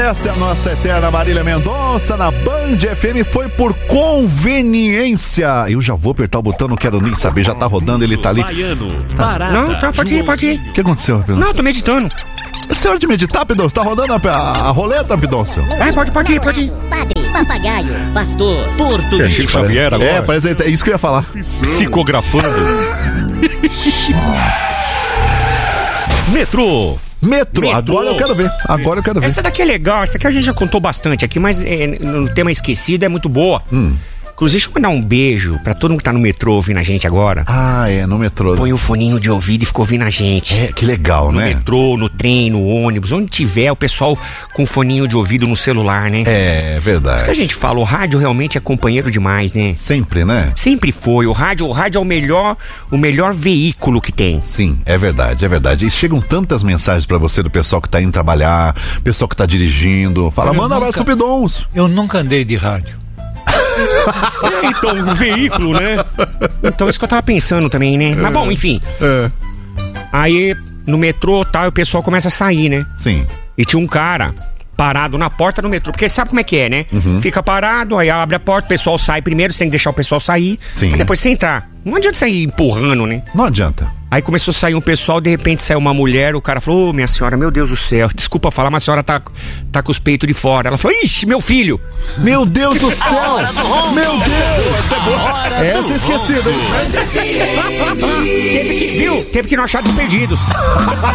Essa é a nossa eterna Marília Mendonça na Band FM. Foi por conveniência. Eu já vou apertar o botão, não quero nem saber. Já tá rodando, ele tá ali. Não, tá, pode ir. O que aconteceu, Pidoncio? Não, tô meditando. Você é hora de meditar, Pidoncio? Tá rodando a roleta, Pidoncio? Pode ir. Padre, papagaio, pastor, português. Chico Xavier agora. Parece é isso que eu ia falar. Psicografando. Metrô, agora eu quero ver. Essa daqui é legal, essa aqui a gente já contou bastante aqui, mas no tema esquecido é muito boa. Inclusive, deixa eu mandar um beijo pra todo mundo que tá no metrô ouvindo a gente agora. No metrô. Põe o foninho de ouvido e fica ouvindo a gente. Que legal, no né? No metrô, no trem, no ônibus, onde tiver o pessoal com foninho de ouvido no celular, né? É verdade. Isso que a gente fala, o rádio realmente é companheiro demais, né? Sempre, né? Sempre foi. O rádio é o melhor veículo que tem. Sim, é verdade. E chegam tantas mensagens pra você do pessoal que tá indo trabalhar, pessoal que tá dirigindo. Fala, manda mais com o Pidoncio. Eu nunca andei de rádio. Então, o veículo, né? Então, isso que eu tava pensando também, né? Mas bom, enfim. Aí, no metrô, o pessoal começa a sair, né? Sim. E tinha um cara parado na porta do metrô, porque sabe como é que é, né? Fica parado, aí abre a porta, o pessoal sai primeiro, você tem que deixar o pessoal sair. Sim. Aí depois você entrar. Não adianta sair empurrando, né? Não adianta. Aí começou a sair um pessoal, de repente saiu uma mulher, o cara falou, minha senhora, meu Deus do céu, desculpa falar, mas a senhora tá com os peitos de fora. Ela falou, ixi, meu filho. Meu Deus do céu. Meu Deus. Essa é boa. Essa é esquecida, hein? Teve que não achar despedidos.